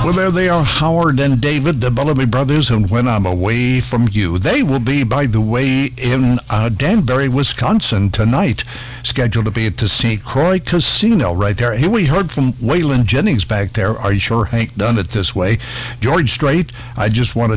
Well, there they are, Howard and David, the Bellamy Brothers, and When I'm Away From You. They will be, by the way, in Danbury, Wisconsin tonight, scheduled to be at the St. Croix Casino right there. Hey, we heard from Waylon Jennings back there. Are you sure Hank done it this way? George Strait, I just want to